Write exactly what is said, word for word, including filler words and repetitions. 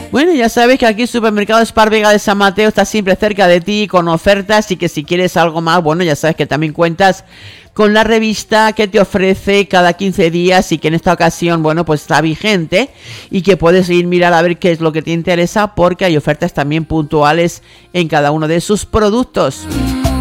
Bueno, ya sabes que aquí el Supermercado Spar Vega de San Mateo está siempre cerca de ti con ofertas, y que si quieres algo más, bueno, ya sabes que también cuentas con la revista que te ofrece cada quince días, y que en esta ocasión, bueno, pues está vigente, y que puedes ir mirar a ver qué es lo que te interesa, porque hay ofertas también puntuales en cada uno de sus productos.